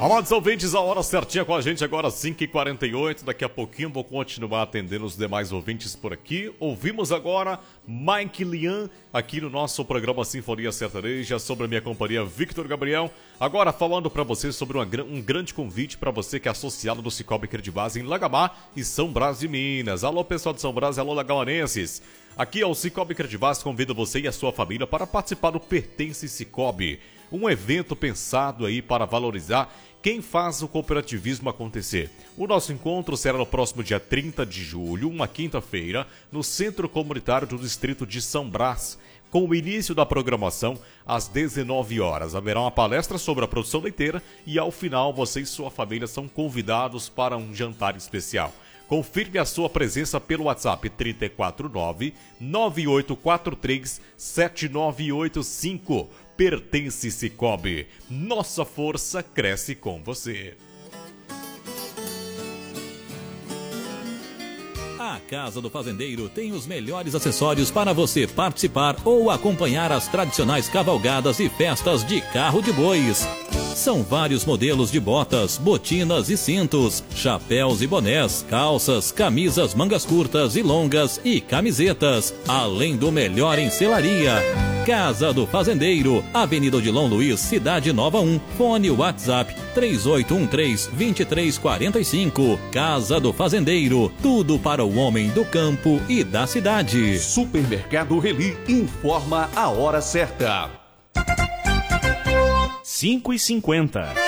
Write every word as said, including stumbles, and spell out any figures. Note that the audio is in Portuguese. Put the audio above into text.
Amados ouvintes, a hora certinha com a gente agora, cinco e quarenta e oito. Daqui a pouquinho vou continuar atendendo os demais ouvintes por aqui. Ouvimos agora Mike Lian aqui no nosso programa Sinfonia Sertaneja, sobre a minha companhia Victor Gabriel. Agora falando para você sobre uma, um grande convite para você que é associado do Cicobi Credibase em Lagamar e São Brás de Minas. Alô pessoal de São Brás, alô lagamanenses. Aqui é o Cicobi Credibase, convida você e a sua família para participar do Pertence Cicobi. Um evento pensado aí para valorizar quem faz o cooperativismo acontecer. O nosso encontro será no próximo dia trinta de julho, uma quinta-feira, no Centro Comunitário do Distrito de São Brás. Com o início da programação, às dezenove horas, haverá uma palestra sobre a produção leiteira e, ao final, você e sua família são convidados para um jantar especial. Confirme a sua presença pelo WhatsApp três quatro nove, nove oito quatro três, sete nove oito cinco. Pertence Cicobi. Nossa força cresce com você. A Casa do Fazendeiro tem os melhores acessórios para você participar ou acompanhar as tradicionais cavalgadas e festas de carro de bois. São vários modelos de botas, botinas e cintos, chapéus e bonés, calças, camisas mangas curtas e longas e camisetas, além do melhor em selaria. Casa do Fazendeiro, Avenida Odilon Luiz, Cidade Nova um, fone WhatsApp três oito um três, dois três quatro cinco. Casa do Fazendeiro, tudo para o homem do campo e da cidade. Supermercado Reli informa a hora certa. cinco e cinquenta.